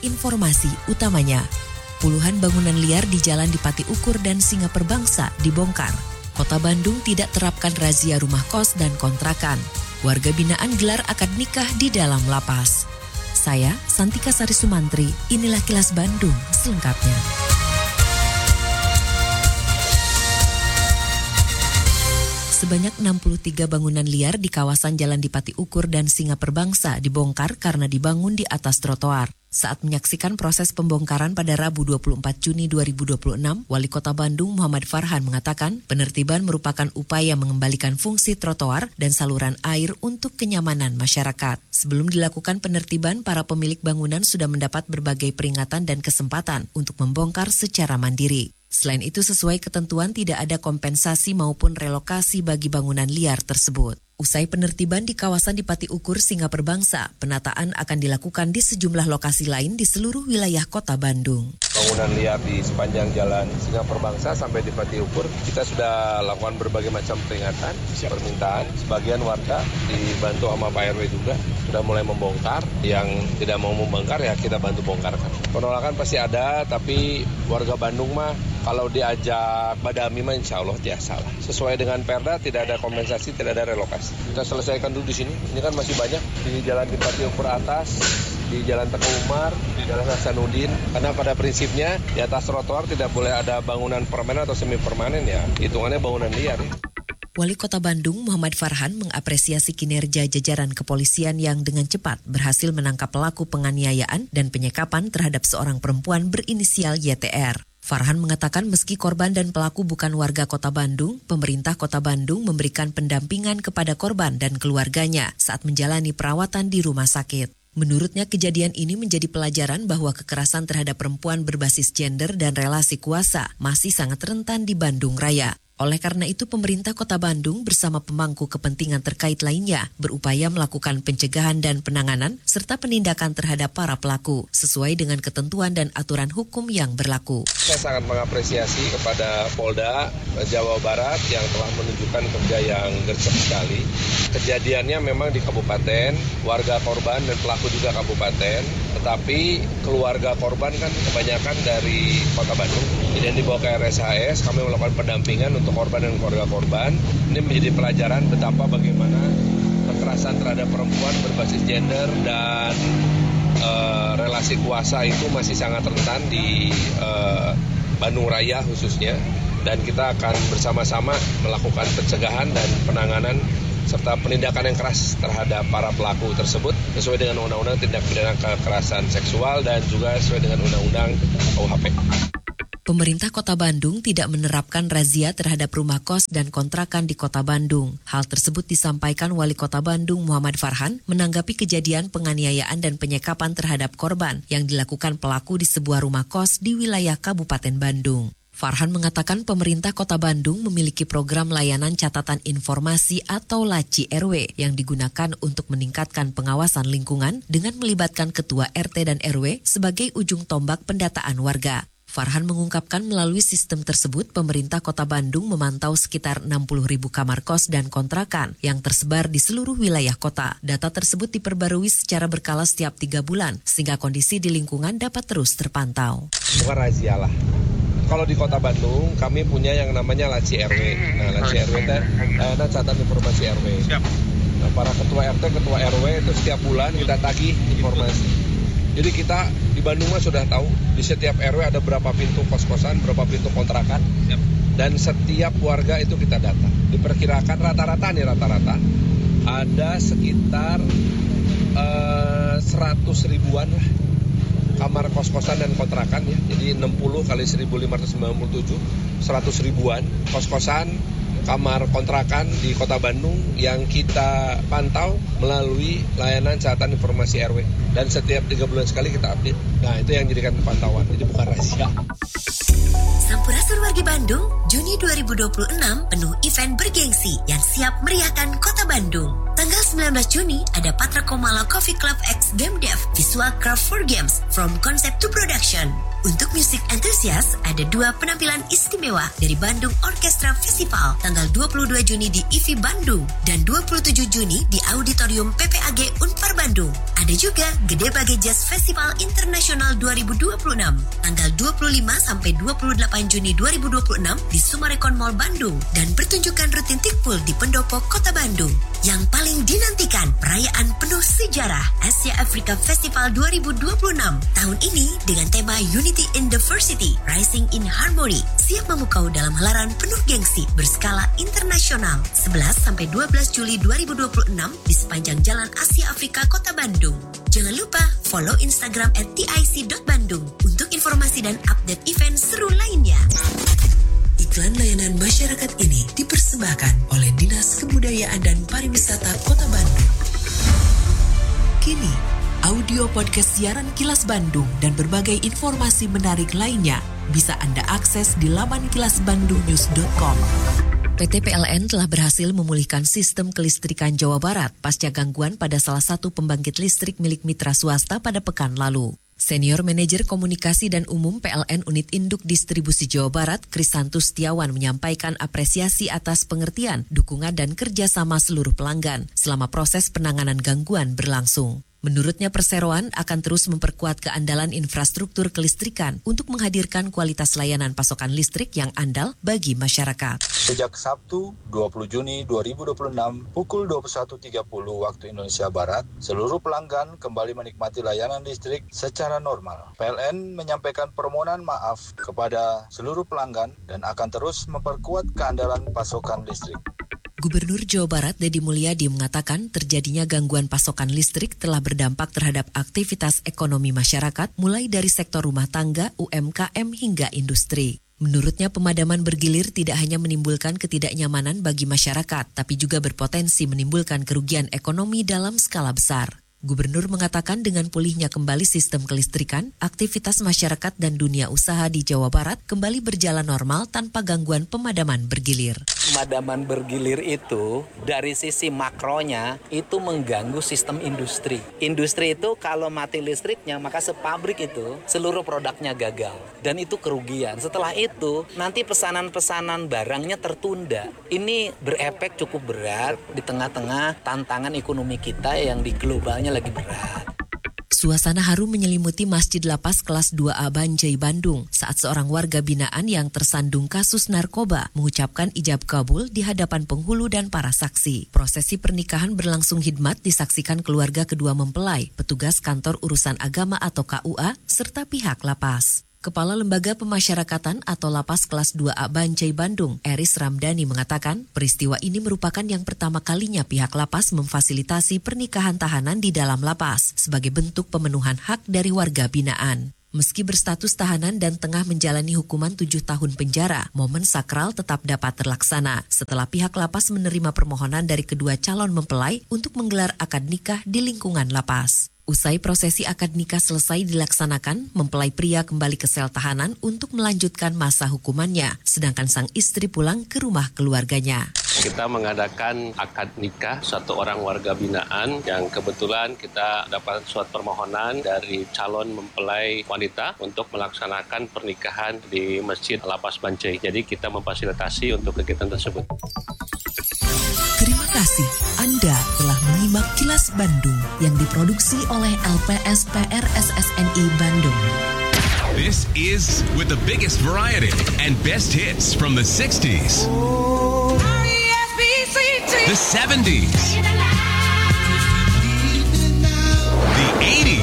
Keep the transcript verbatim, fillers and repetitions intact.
informasi utamanya. Puluhan bangunan liar di Jalan Dipati Ukur dan Singa Perbangsa dibongkar. Kota Bandung tidak terapkan razia rumah kos dan kontrakan. Warga binaan gelar akad nikah di dalam lapas. Saya, Santika Sari Sumantri, inilah Kilas Bandung selengkapnya. Sebanyak enam puluh tiga bangunan liar di kawasan Jalan Dipati Ukur dan Singa Perbangsa dibongkar karena dibangun di atas trotoar. Saat menyaksikan proses pembongkaran pada Rabu dua puluh empat Juni dua ribu dua puluh enam, Wali Kota Bandung Muhammad Farhan mengatakan penertiban merupakan upaya mengembalikan fungsi trotoar dan saluran air untuk kenyamanan masyarakat. Sebelum dilakukan penertiban, para pemilik bangunan sudah mendapat berbagai peringatan dan kesempatan untuk membongkar secara mandiri. Selain itu, sesuai ketentuan tidak ada kompensasi maupun relokasi bagi bangunan liar tersebut. Usai penertiban di kawasan Dipati Ukur Singa Perbangsa, penataan akan dilakukan di sejumlah lokasi lain di seluruh wilayah Kota Bandung. Bangunan liar di sepanjang jalan Singa Perbangsa sampai Dipati Ukur, kita sudah lakukan berbagai macam peringatan, permintaan. Sebagian warga dibantu sama Pak R W juga sudah mulai membongkar. Yang tidak mau membongkar ya kita bantu bongkarkan. Penolakan pasti ada, tapi warga Bandung mah kalau diajak badami mah insya Allah dia salah. Sesuai dengan Perda tidak ada kompensasi, tidak ada relokasi. Kita selesaikan dulu di sini. Ini kan masih banyak di Jalan Dipati Ukur atas, di Jalan Teguh Umar, di Jalan Hasanuddin. Karena pada prinsipnya di atas trotoar tidak boleh ada bangunan permanen atau semi permanen ya. Hitungannya bangunan liar. Ya. Wali Kota Bandung Muhammad Farhan mengapresiasi kinerja jajaran kepolisian yang dengan cepat berhasil menangkap pelaku penganiayaan dan penyekapan terhadap seorang perempuan berinisial Y T R. Farhan mengatakan meski korban dan pelaku bukan warga Kota Bandung, pemerintah Kota Bandung memberikan pendampingan kepada korban dan keluarganya saat menjalani perawatan di rumah sakit. Menurutnya kejadian ini menjadi pelajaran bahwa kekerasan terhadap perempuan berbasis gender dan relasi kuasa masih sangat rentan di Bandung Raya. Oleh karena itu, pemerintah Kota Bandung bersama pemangku kepentingan terkait lainnya berupaya melakukan pencegahan dan penanganan serta penindakan terhadap para pelaku sesuai dengan ketentuan dan aturan hukum yang berlaku. Saya sangat mengapresiasi kepada Polda Jawa Barat yang telah menunjukkan kerja yang gercep sekali. Kejadiannya memang di kabupaten, warga korban dan pelaku juga kabupaten, tetapi keluarga korban kan kebanyakan dari Kota Bandung. Jadi dibawa ke R S H S, kami melakukan pendampingan untuk korban dan keluarga korban. Ini menjadi pelajaran betapa bagaimana kekerasan terhadap perempuan berbasis gender dan e, relasi kuasa itu masih sangat rentan di e, Bandung Raya khususnya. Dan kita akan bersama-sama melakukan pencegahan dan penanganan serta penindakan yang keras terhadap para pelaku tersebut sesuai dengan Undang-Undang Tindak Pidana Kekerasan Seksual dan juga sesuai dengan Undang-Undang K U H P. Pemerintah Kota Bandung tidak menerapkan razia terhadap rumah kos dan kontrakan di Kota Bandung. Hal tersebut disampaikan Wali Kota Bandung Muhammad Farhan menanggapi kejadian penganiayaan dan penyekapan terhadap korban yang dilakukan pelaku di sebuah rumah kos di wilayah Kabupaten Bandung. Farhan mengatakan pemerintah Kota Bandung memiliki program layanan catatan informasi atau Laci R W yang digunakan untuk meningkatkan pengawasan lingkungan dengan melibatkan ketua R T dan R W sebagai ujung tombak pendataan warga. Farhan mengungkapkan melalui sistem tersebut pemerintah Kota Bandung memantau sekitar enam puluh ribu kamar kos dan kontrakan yang tersebar di seluruh wilayah kota. Data tersebut diperbarui secara berkala setiap tiga bulan sehingga kondisi di lingkungan dapat terus terpantau. Bukan razia lah. Kalau di Kota Bandung kami punya yang namanya Laci R W. Nah, Laci R W itu layanan catatan informasi R W. Nah, para ketua R T, ketua R W itu setiap bulan kita tagih informasi. Jadi kita di Bandung mah sudah tahu di setiap R W ada berapa pintu kos-kosan, berapa pintu kontrakan, yep. Dan setiap warga itu kita data. Diperkirakan rata-rata nih rata-rata ada sekitar uh, seratus ribuan lah kamar kos-kosan dan kontrakan ya. Jadi enam puluh kali seribu lima ratus sembilan puluh tujuh, seratus ribuan kos-kosan, kamar kontrakan di Kota Bandung yang kita pantau melalui layanan catatan informasi R W. Dan setiap tiga bulan sekali kita update. Nah, itu yang jadikan pantauan, jadi bukan rahasia. Sampurasun wargi Bandung, Juni dua ribu dua puluh enam penuh event bergengsi yang siap meriahkan Kota Bandung. Tanggal sembilan belas Juni ada Patra Komala Coffee Club X Game Dev, visual visual craft for games from concept to production. Untuk music enthusiast, ada dua penampilan istimewa dari Bandung Orchestra Festival tanggal dua puluh dua Juni di I V I Bandung dan dua puluh tujuh Juni di Auditorium P P A G Unpar Bandung. Ada juga Gede Bage Jazz Festival Internasional dua ribu dua puluh enam tanggal dua puluh lima sampai dua puluh delapan Juni dua ribu dua puluh enam di Sumarekon Mall Bandung dan pertunjukan rutin Tikpul di Pendopo Kota Bandung. Yang paling dinantikan, perayaan penuh sejarah Asia Africa Festival dua ribu dua puluh enam tahun ini dengan tema Unity in Diversity, Rising in Harmony, siap memukau dalam helaran penuh gengsi berskala internasional sebelas sampai dua belas Juli dua ribu dua puluh enam di sepanjang Jalan Asia Afrika Kota Bandung. Jangan lupa follow Instagram at t i c dot bandung untuk informasi dan update event seru lainnya. Iklan layanan masyarakat ini dipersembahkan oleh Dinas Kebudayaan dan Pariwisata Kota Bandung. Kini, audio podcast siaran Kilas Bandung dan berbagai informasi menarik lainnya bisa Anda akses di laman kilas bandung news dot com. P T P L N telah berhasil memulihkan sistem kelistrikan Jawa Barat pasca gangguan pada salah satu pembangkit listrik milik mitra swasta pada pekan lalu. Senior Manajer Komunikasi dan Umum P L N Unit Induk Distribusi Jawa Barat, Krisantus Setiawan menyampaikan apresiasi atas pengertian, dukungan dan kerjasama seluruh pelanggan selama proses penanganan gangguan berlangsung. Menurutnya perseroan akan terus memperkuat keandalan infrastruktur kelistrikan untuk menghadirkan kualitas layanan pasokan listrik yang andal bagi masyarakat. Sejak Sabtu dua puluh Juni dua ribu dua puluh enam pukul dua puluh satu tiga puluh waktu Indonesia Barat, seluruh pelanggan kembali menikmati layanan listrik secara normal. P L N menyampaikan permohonan maaf kepada seluruh pelanggan dan akan terus memperkuat keandalan pasokan listrik. Gubernur Jawa Barat Deddy Mulyadi mengatakan terjadinya gangguan pasokan listrik telah berdampak terhadap aktivitas ekonomi masyarakat mulai dari sektor rumah tangga, U M K M hingga industri. Menurutnya pemadaman bergilir tidak hanya menimbulkan ketidaknyamanan bagi masyarakat, tapi juga berpotensi menimbulkan kerugian ekonomi dalam skala besar. Gubernur mengatakan dengan pulihnya kembali sistem kelistrikan, aktivitas masyarakat dan dunia usaha di Jawa Barat kembali berjalan normal tanpa gangguan pemadaman bergilir. Pemadaman bergilir itu dari sisi makronya itu mengganggu sistem industri. Industri itu kalau mati listriknya maka sepabrik itu seluruh produknya gagal dan itu kerugian. Setelah itu nanti pesanan-pesanan barangnya tertunda. Ini berefek cukup berat di tengah-tengah tantangan ekonomi kita yang di globalnya lagi berat. Suasana haru menyelimuti Masjid Lapas kelas dua A Banjai Bandung saat seorang warga binaan yang tersandung kasus narkoba mengucapkan ijab kabul di hadapan penghulu dan para saksi. Prosesi pernikahan berlangsung hikmat disaksikan keluarga kedua mempelai, petugas kantor urusan agama atau K U A, serta pihak lapas. Kepala Lembaga Pemasyarakatan atau Lapas Kelas dua A Banjai Bandung, Eris Ramdhani mengatakan peristiwa ini merupakan yang pertama kalinya pihak lapas memfasilitasi pernikahan tahanan di dalam lapas sebagai bentuk pemenuhan hak dari warga binaan. Meski berstatus tahanan dan tengah menjalani hukuman tujuh tahun penjara, momen sakral tetap dapat terlaksana setelah pihak lapas menerima permohonan dari kedua calon mempelai untuk menggelar akad nikah di lingkungan lapas. Usai prosesi akad nikah selesai dilaksanakan, mempelai pria kembali ke sel tahanan untuk melanjutkan masa hukumannya, sedangkan sang istri pulang ke rumah keluarganya. Kita mengadakan akad nikah satu orang warga binaan yang kebetulan kita dapat surat permohonan dari calon mempelai wanita untuk melaksanakan pernikahan di Masjid Lapas Banjai. Jadi kita memfasilitasi untuk kegiatan tersebut. Terima kasih Anda telah menyimak Kilas Bandung yang diproduksi oleh L P S P R S S N I Bandung. This is with the biggest variety and best hits from the sixties, the seventies, the eighties.